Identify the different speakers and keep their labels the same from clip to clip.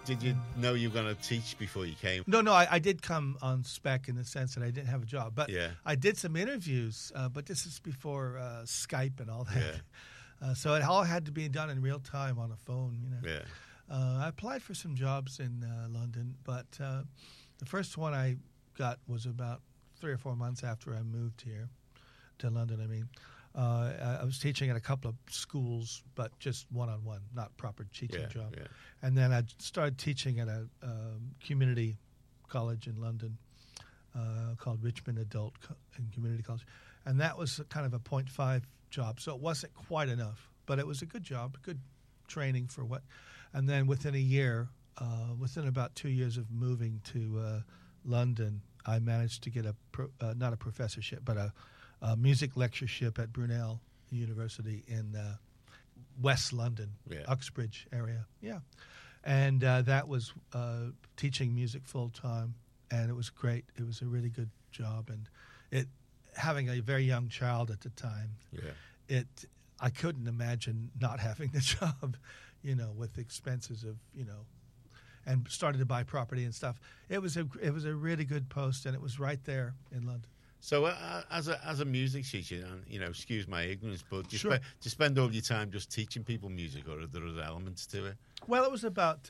Speaker 1: Did you know you were going to teach before you came?
Speaker 2: No, I did come on spec in the sense that I didn't have a job. But I did some interviews, but this is before Skype and all that.
Speaker 1: Yeah.
Speaker 2: So it all had to be done in real time on a phone, you know.
Speaker 1: Yeah.
Speaker 2: I applied for some jobs in London, but the first one I got was about 3 or 4 months after I moved here to London. I mean, I was teaching at a couple of schools, but just one-on-one, not proper teaching job.
Speaker 1: Yeah.
Speaker 2: And then I started teaching at a community college in London called Richmond Adult and Community College. And that was kind of a 0.5 job, so it wasn't quite enough. But it was a good job, good training for what. And then within a year, within about 2 years of moving to London, I managed to get not a professorship, but a music lectureship at Brunel University in West London, Uxbridge area. Yeah. And that was teaching music full time, and it was great. It was a really good job, and having a very young child at the time, I couldn't imagine not having the job, you know, with expenses of, you know, and started to buy property and stuff. It was a really good post, and it was right there in London.
Speaker 1: So as a music teacher, and you know, excuse my ignorance, but do you spend all your time just teaching people music, or are there other elements to it?
Speaker 2: Well, it was about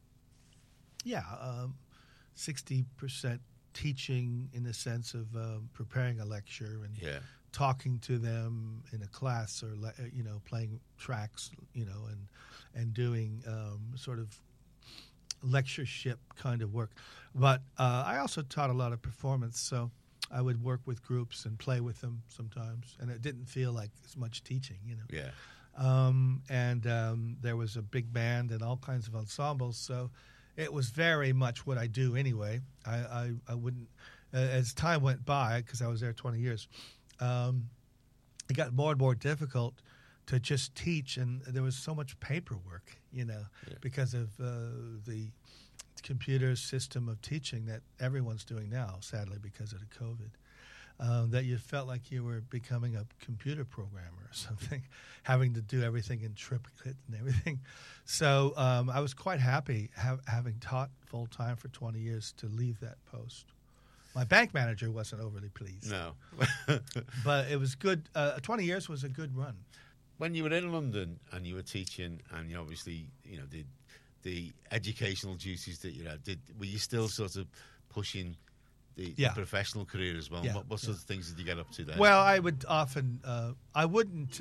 Speaker 2: 60% teaching in the sense of preparing a lecture and talking to them in a class, or you know, playing tracks, you know, and doing sort of lectureship kind of work. But I also taught a lot of performance, so I would work with groups and play with them sometimes, and it didn't feel like as much teaching, you know.
Speaker 1: Yeah.
Speaker 2: There was a big band and all kinds of ensembles, so it was very much what I do anyway. I wouldn't, as time went by, because I was there 20 years, it got more and more difficult to just teach, and there was so much paperwork, you know, because of the computer system of teaching that everyone's doing now, sadly, because of the COVID, that you felt like you were becoming a computer programmer or something, having to do everything in triplicate and everything. So I was quite happy having taught full-time for 20 years to leave that post. My bank manager wasn't overly pleased.
Speaker 1: No.
Speaker 2: But it was good. 20 years was a good run.
Speaker 1: When you were in London and you were teaching, and you obviously, you know, the educational duties that you had, were you still sort of pushing the professional career as well?
Speaker 2: Yeah.
Speaker 1: What sort of things did you get up to then?
Speaker 2: Well, I would often, I wouldn't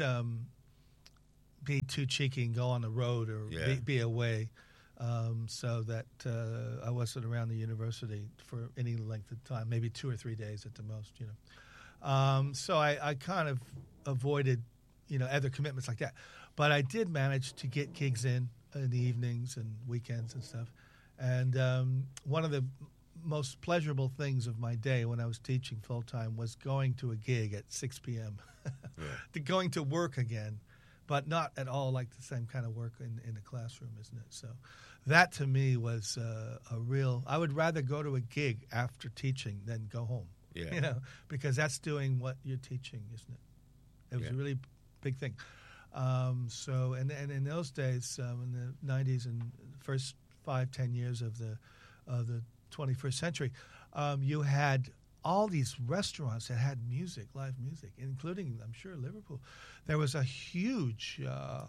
Speaker 2: be too cheeky and go on the road or be away, so that I wasn't around the university for any length of time, maybe 2 or 3 days at the most, you know. So I kind of avoided, you know, other commitments like that. But I did manage to get gigs in the evenings and weekends and stuff. And one of the most pleasurable things of my day when I was teaching full-time was going to a gig at 6 p.m., going to work again, but not at all like the same kind of work in the classroom, isn't it? So that to me was a real – I would rather go to a gig after teaching than go home, you know, because that's doing what you're teaching, isn't it? It was a really big thing. So and in those days, in the 90s and first 5-10 years of the 21st century, you had all these restaurants that had music, live music, including, I'm sure, Liverpool. There was a huge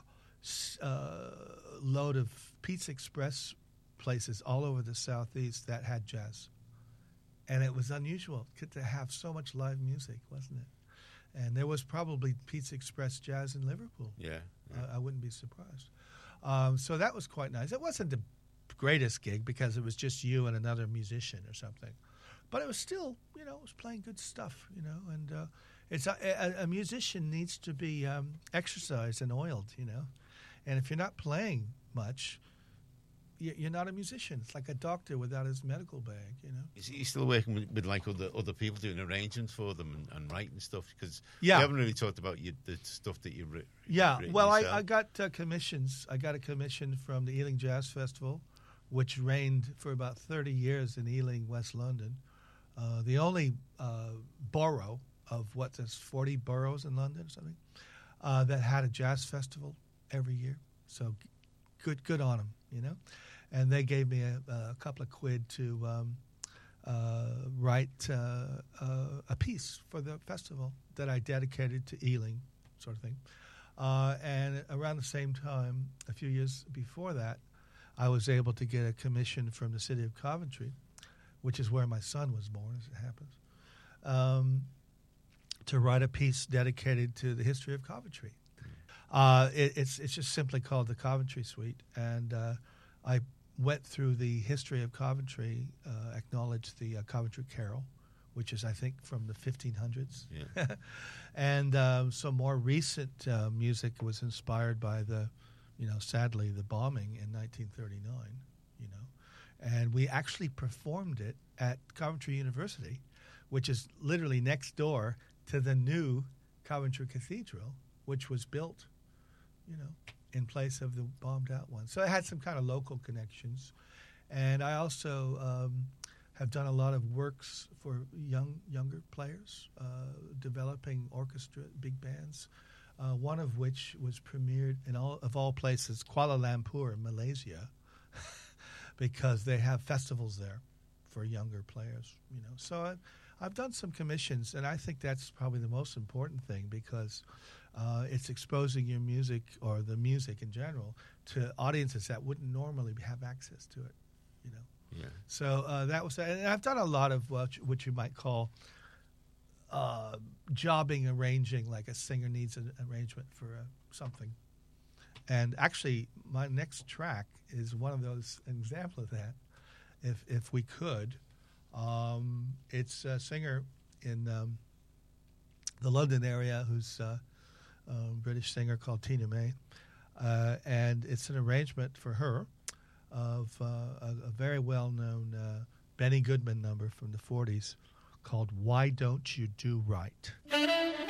Speaker 2: load of Pizza Express places all over the southeast that had jazz, and it was unusual to have so much live music, wasn't it? And there was probably Pizza Express jazz in Liverpool.
Speaker 1: Yeah.
Speaker 2: I wouldn't be surprised. So that was quite nice. It wasn't the greatest gig because it was just you and another musician or something. But it was still, you know, it was playing good stuff, you know. And it's a musician needs to be exercised and oiled, you know. And if you're not playing much, you're not a musician. It's like a doctor without his medical bag, you know.
Speaker 1: You're still working with like other people doing arrangements for them and writing stuff? Because you haven't really talked about the stuff that you've written.
Speaker 2: Yeah, well, I got commissions. I got a commission from the Ealing Jazz Festival, which reigned for about 30 years in Ealing, West London. The only borough of there's 40 boroughs in London or something, that had a jazz festival every year. So good on them, you know. and they gave me a couple of quid to write a piece for the festival that I dedicated to Ealing, sort of thing. And around the same time, a few years before that, I was able to get a commission from the city of Coventry, which is where my son was born, as it happens, to write a piece dedicated to the history of Coventry. It's just simply called the Coventry Suite, and I went through the history of Coventry, acknowledged the Coventry Carol, which is, I think, from the 1500s.
Speaker 1: Yeah.
Speaker 2: And some more recent music was inspired by sadly, the bombing in 1939, And we actually performed it at Coventry University, which is literally next door to the new Coventry Cathedral, which was built, in place of the bombed-out one. So I had some kind of local connections. And I also have done a lot of works for younger players, developing orchestra, big bands, one of which was premiered in all places, Kuala Lumpur, Malaysia, because they have festivals there for younger players. So I've done some commissions, and I think that's probably the most important thing, because it's exposing your music, or the music in general, to audiences that wouldn't normally have access to it.
Speaker 1: Yeah.
Speaker 2: So that was, and I've done a lot of what you might call jobbing, arranging, like a singer needs an arrangement for something. And actually, my next track is one of those, an example of that. If we could, it's a singer in the London area who's a British singer called Tina May, and it's an arrangement for her of a very well-known Benny Goodman number from the 40s called "Why Don't You Do Right?"